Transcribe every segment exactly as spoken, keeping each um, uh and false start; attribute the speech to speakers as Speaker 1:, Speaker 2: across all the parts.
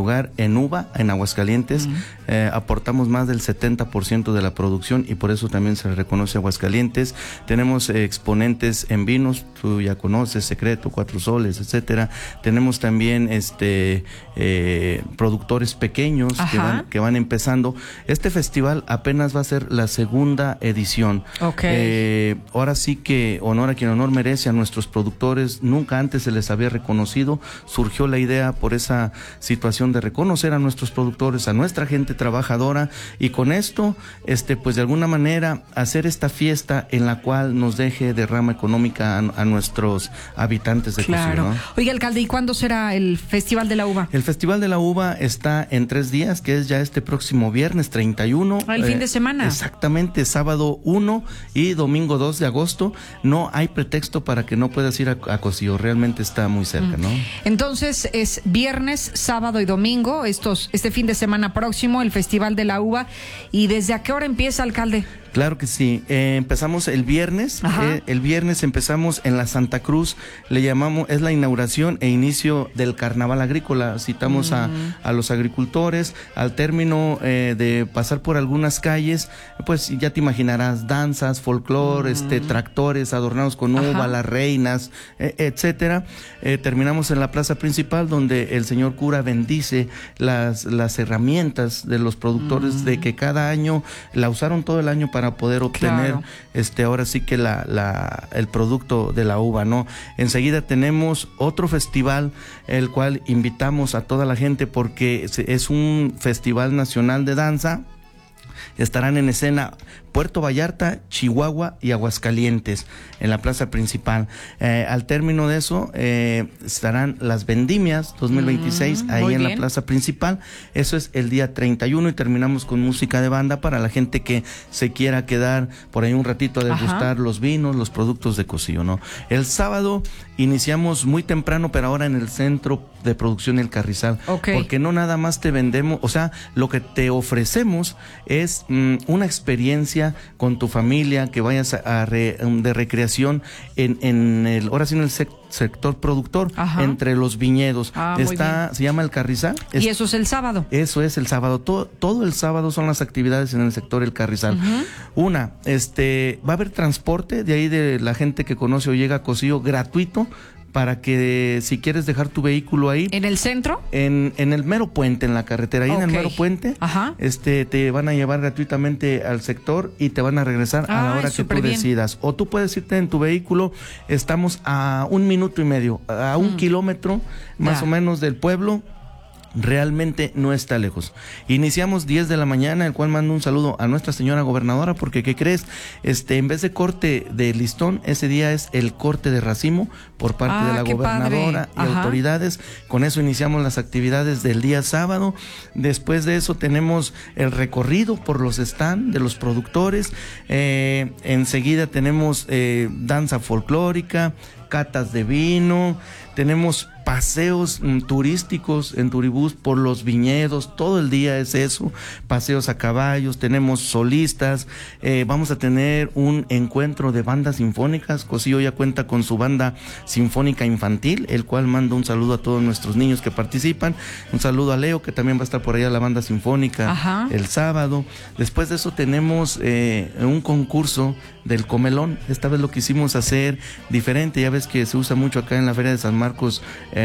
Speaker 1: lugar en uva, en Aguascalientes. Uh-huh. Eh, aportamos más del setenta por ciento de la producción y por eso también se le reconoce Aguascalientes. Tenemos eh, exponentes en vinos, tú ya conoces, Secreto, Cuatro Soles, etcétera. Tenemos también este eh, productores pequeños que van, que van empezando. Este festival apenas va a ser la segunda edición.
Speaker 2: Okay.
Speaker 1: Eh, ahora sí que honor a quien honor merece, a nuestros productores, nunca antes se les había reconocido. Surgió la idea por esa situación de reconocer a nuestros productores, a nuestra gente trabajadora, y con esto, este, pues de alguna manera hacer esta fiesta en la cual nos deje derrama económica a, a nuestros habitantes de
Speaker 2: Claro.
Speaker 1: Cocío, ¿no?
Speaker 2: Oiga, alcalde, ¿y cuándo será el Festival de la Uva?
Speaker 1: El Festival de la Uva está en tres días, que es ya este próximo viernes treinta y uno.
Speaker 2: Ah, el eh, fin de semana.
Speaker 1: Exactamente, sábado uno y domingo dos de agosto. No hay pretexto para que no puedas ir a, a Cocío, realmente está muy cerca, ¿no?
Speaker 2: Entonces es viernes, sábado y domingo, estos, este fin de semana próximo, el Festival de la Uva. ¿Y desde a qué hora empieza, alcalde?
Speaker 1: Claro que sí, eh, empezamos el viernes, eh, el viernes empezamos en la Santa Cruz, le llamamos, es la inauguración e inicio del Carnaval Agrícola, citamos mm. a, a los agricultores, al término eh, de pasar por algunas calles, pues ya te imaginarás, danzas, folclore, mm. este, tractores adornados con uva, Ajá. las reinas, eh, etcétera. Eh, terminamos en la plaza principal donde el señor cura bendice las, las herramientas de los productores mm. de que cada año la usaron todo el año para para poder obtener claro. este ahora sí que la, la el producto de la uva, ¿no? Enseguida tenemos otro festival, el cual invitamos a toda la gente porque es un festival nacional de danza. Estarán en escena Puerto Vallarta, Chihuahua y Aguascalientes en la plaza principal. Eh, al término de eso eh, estarán las vendimias dos mil veintiséis mm, ahí en bien. la plaza principal. Eso es el día treinta y uno y terminamos con música de banda para la gente que se quiera quedar por ahí un ratito a degustar Ajá. los vinos, los productos de Cocío, ¿no? El sábado iniciamos muy temprano, pero ahora en el centro de producción El Carrizal, okay. porque no nada más te vendemos, o sea, lo que te ofrecemos es mm, una experiencia con tu familia, que vayas a, a re, de recreación en, en el, ahora sí en el sec, sector productor, Ajá. entre los viñedos. Ah, Está, se llama El Carrizal.
Speaker 2: Es, y eso es el sábado.
Speaker 1: Eso es el sábado. Todo, todo el sábado son las actividades en el sector El Carrizal. Uh-huh. Una, este, va a haber transporte de ahí de la gente que conoce o llega a Cocío gratuito, para que si quieres dejar tu vehículo ahí.
Speaker 2: ¿En el centro? En,
Speaker 1: en el mero puente, en la carretera, ahí okay. en el mero puente,
Speaker 2: Ajá.
Speaker 1: este te van a llevar gratuitamente al sector y te van a regresar ah, a la hora que tú bien. decidas. O tú puedes irte en tu vehículo, estamos a un minuto y medio, a un mm. kilómetro más ya. o menos del pueblo. Realmente no está lejos. Iniciamos diez de la mañana, el cual mando un saludo a nuestra señora gobernadora, porque ¿qué crees? Este, en vez de corte de listón, ese día es el corte de racimo por parte ah, de la gobernadora y Ajá. autoridades. Con eso iniciamos las actividades del día sábado. Después de eso tenemos el recorrido por los stands de los productores. Eh, enseguida tenemos eh, danza folclórica, catas de vino, tenemos paseos mm, turísticos en turibús por los viñedos, todo el día es eso, paseos a caballos, tenemos solistas, eh, vamos a tener un encuentro de bandas sinfónicas. Cocío ya cuenta con su banda sinfónica infantil, el cual mando un saludo a todos nuestros niños que participan, un saludo a Leo, que también va a estar por allá la banda sinfónica Ajá. el sábado. Después de eso tenemos eh, un concurso del comelón. Esta vez lo quisimos hacer diferente, ya ves que se usa mucho acá en la Feria de San Marcos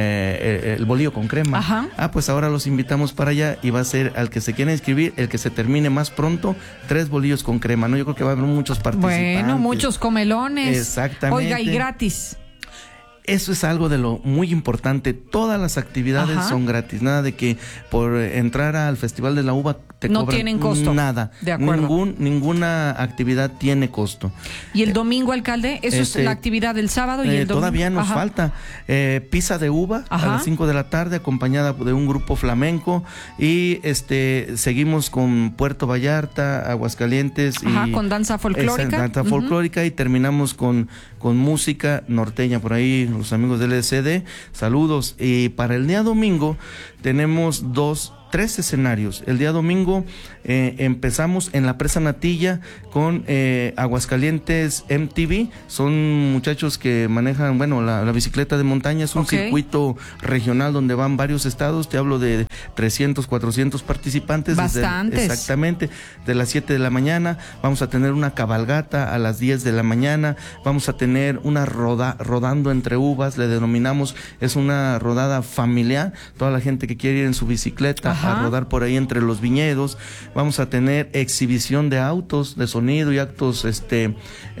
Speaker 1: eh, el bolillo con crema.
Speaker 2: Ajá.
Speaker 1: Ah, pues ahora los invitamos para allá y va a ser al que se quiera inscribir, el que se termine más pronto, tres bolillos con crema, ¿no? Yo creo que va a haber muchos participantes.
Speaker 2: Bueno, muchos comelones.
Speaker 1: Exactamente.
Speaker 2: Oiga, y gratis.
Speaker 1: Eso es algo de lo muy importante. Todas las actividades Ajá. son gratis. Nada de que por entrar al Festival de la Uva te
Speaker 2: no
Speaker 1: cobran
Speaker 2: tienen costo.
Speaker 1: Nada.
Speaker 2: De acuerdo.
Speaker 1: Ningún, ninguna actividad tiene costo.
Speaker 2: ¿Y el domingo, alcalde? ¿Eso este, es la actividad del sábado y
Speaker 1: eh,
Speaker 2: el domingo?
Speaker 1: Todavía nos
Speaker 2: Ajá.
Speaker 1: falta. Eh, pizza de uva Ajá. a las cinco de la tarde, acompañada de un grupo flamenco. Y este seguimos con Puerto Vallarta, Aguascalientes.
Speaker 2: Ajá,
Speaker 1: y,
Speaker 2: con danza folclórica.
Speaker 1: Esa, danza uh-huh. folclórica y terminamos con, con música norteña. Por ahí los amigos del L C D, saludos. Y para el día domingo tenemos dos tres escenarios. El día domingo eh, empezamos en la Presa Natilla con eh, Aguascalientes M T V. Son muchachos que manejan, bueno, la, la bicicleta de montaña. Es un okay. circuito regional donde van varios estados. Te hablo de trescientos, cuatrocientos participantes.
Speaker 2: Bastantes.
Speaker 1: Desde, exactamente, de las siete de la mañana. Vamos a tener una cabalgata a las diez de la mañana. Vamos a tener una roda, rodando entre uvas, le denominamos, es una rodada familiar. Toda la gente que quiere ir en su bicicleta Ajá. a rodar por ahí entre los viñedos. Vamos a tener exhibición de autos, de sonido y actos este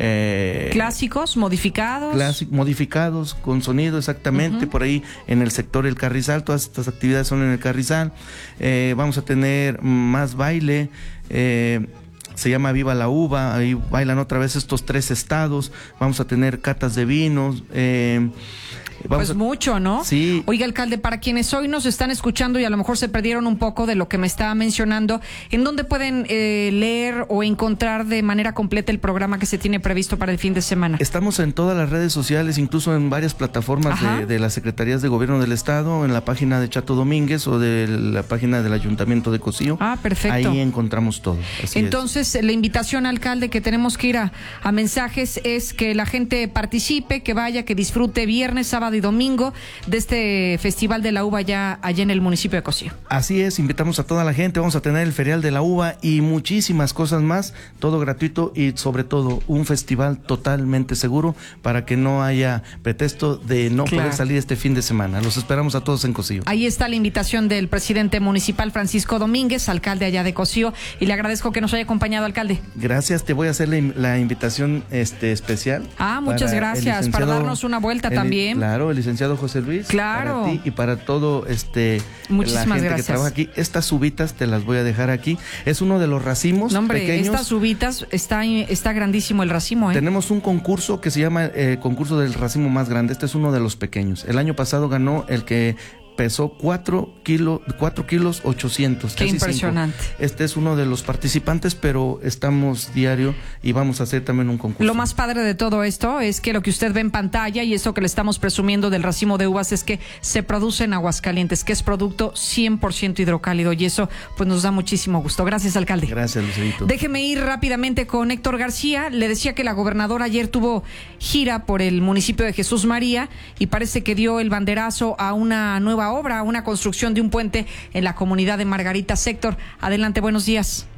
Speaker 1: eh,
Speaker 2: clásicos, modificados.
Speaker 1: Clásicos, modificados, con sonido, exactamente, uh-huh. por ahí en el sector El Carrizal. Todas estas actividades son en el Carrizal. Eh, vamos a tener más baile, eh, se llama Viva la Uva, ahí bailan otra vez estos tres estados. Vamos a tener catas de vinos, eh,
Speaker 2: Pues a... mucho, ¿no?
Speaker 1: Sí.
Speaker 2: Oiga, alcalde, para quienes hoy nos están escuchando y a lo mejor se perdieron un poco de lo que me estaba mencionando, ¿en dónde pueden eh, leer o encontrar de manera completa el programa que se tiene previsto para el fin de semana?
Speaker 1: Estamos en todas las redes sociales, incluso en varias plataformas de, de las Secretarías de Gobierno del Estado, en la página de Chato Domínguez o de la página del Ayuntamiento de Cocío.
Speaker 2: Ah, perfecto.
Speaker 1: Ahí encontramos todo. Así
Speaker 2: Entonces,
Speaker 1: es.
Speaker 2: La invitación, alcalde, que tenemos que ir a, a mensajes es que la gente participe, que vaya, que disfrute viernes, sábado y domingo de este Festival de la Uva ya allá en el municipio de Cocío.
Speaker 1: Así es, invitamos a toda la gente, vamos a tener el Ferial de la Uva y muchísimas cosas más, todo gratuito y sobre todo un festival totalmente seguro para que no haya pretexto de no claro. poder salir este fin de semana. Los esperamos a todos en Cocío.
Speaker 2: Ahí está la invitación del presidente municipal Francisco Domínguez, alcalde allá de Cocío, y le agradezco que nos haya acompañado, alcalde.
Speaker 1: Gracias, te voy a hacer la, la invitación este especial.
Speaker 2: Ah, muchas gracias, para darnos una vuelta
Speaker 1: el,
Speaker 2: también.
Speaker 1: Claro, el licenciado José Luis,
Speaker 2: claro.
Speaker 1: para ti y para todo este
Speaker 2: Muchísimas
Speaker 1: la gente
Speaker 2: gracias.
Speaker 1: que trabaja aquí. Estas uvitas te las voy a dejar aquí. Es uno de los racimos
Speaker 2: no, hombre,
Speaker 1: pequeños.
Speaker 2: Estas uvitas está está grandísimo el racimo, ¿eh?
Speaker 1: Tenemos un concurso que se llama eh, concurso del racimo más grande. Este es uno de los pequeños. El año pasado ganó el que pesó cuatro kilos, cuatro kilos ochocientos.
Speaker 2: Qué impresionante.
Speaker 1: cinco. Este es uno de los participantes, pero estamos diario y vamos a hacer también un concurso.
Speaker 2: Lo más padre de todo esto es que lo que usted ve en pantalla y eso que le estamos presumiendo del racimo de uvas es que se produce en Aguascalientes, que es producto cien por ciento hidrocálido, y eso pues nos da muchísimo gusto. Gracias, alcalde.
Speaker 1: Gracias, Lucerito.
Speaker 2: Déjeme ir rápidamente con Héctor García. Le decía que la gobernadora ayer tuvo gira por el municipio de Jesús María y parece que dio el banderazo a una nueva obra, una construcción de un puente en la comunidad de Margaritas. Héctor, adelante, buenos días.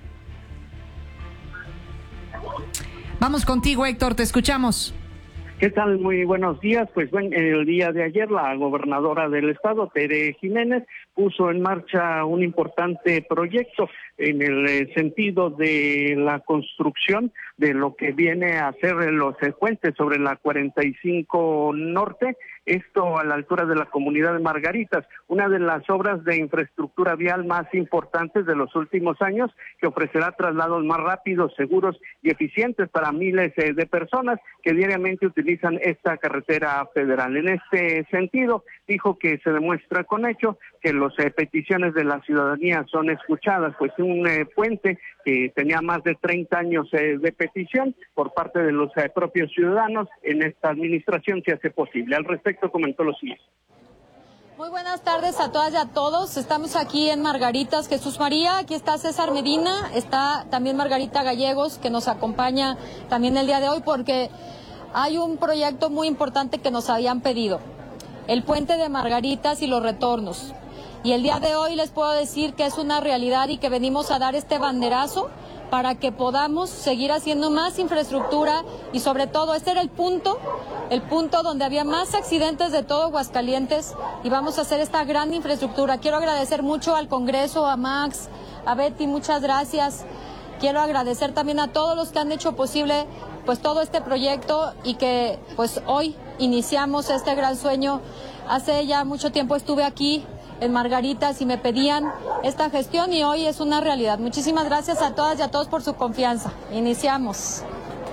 Speaker 2: Vamos contigo, Héctor, te escuchamos.
Speaker 3: ¿Qué tal? Muy buenos días. Pues bueno, el día de ayer la gobernadora del estado, Tere Jiménez, puso en marcha un importante proyecto en el sentido de la construcción de lo que viene a ser los puentes sobre la cuarenta y cinco Norte, esto a la altura de la comunidad de Margaritas, una de las obras de infraestructura vial más importantes de los últimos años, que ofrecerá traslados más rápidos, seguros y eficientes para miles de personas que diariamente utilizan esta carretera federal. En este sentido, dijo que se demuestra con hecho que las eh, peticiones de la ciudadanía son escuchadas, pues un eh, puente que tenía más de treinta años eh, de petición por parte de los eh, propios ciudadanos, en esta administración se hace posible. Al respecto comentó lo siguiente.
Speaker 4: Muy buenas tardes a todas y a todos. Estamos aquí en Margaritas, Jesús María. Aquí está César Medina, está también Margarita Gallegos, que nos acompaña también el día de hoy, porque hay un proyecto muy importante que nos habían pedido, el puente de Margaritas y los retornos. Y el día de hoy les puedo decir que es una realidad y que venimos a dar este banderazo para que podamos seguir haciendo más infraestructura y sobre todo este era el punto, el punto donde había más accidentes de todo Aguascalientes y vamos a hacer esta gran infraestructura. Quiero agradecer mucho al Congreso, a Max, a Betty, muchas gracias. Quiero agradecer también a todos los que han hecho posible pues todo este proyecto y que pues hoy iniciamos este gran sueño. Hace ya mucho tiempo estuve aquí en Margaritas y me pedían esta gestión y hoy es una realidad. Muchísimas gracias a todas y a todos por su confianza. Iniciamos.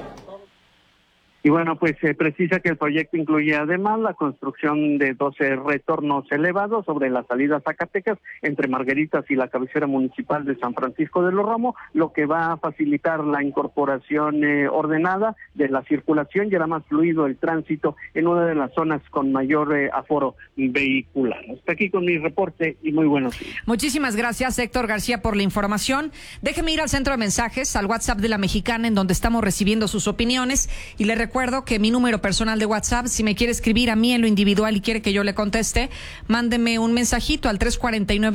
Speaker 3: Y bueno, pues se eh, precisa que el proyecto incluye además la construcción de doce retornos elevados sobre la salida a Zacatecas entre Margaritas y la cabecera municipal de San Francisco de los Romos, lo que va a facilitar la incorporación eh, ordenada de la circulación y hará más fluido el tránsito en una de las zonas con mayor eh, aforo vehicular. Hasta aquí con mi reporte y muy buenos días.
Speaker 2: Muchísimas gracias, Héctor García, por la información. Déjeme ir al centro de mensajes, al WhatsApp de La Mexicana, en donde estamos recibiendo sus opiniones, y le recuerdo que mi número personal de WhatsApp, si me quiere escribir a mí en lo individual y quiere que yo le conteste, mándeme un mensajito al tres cuarenta y nueve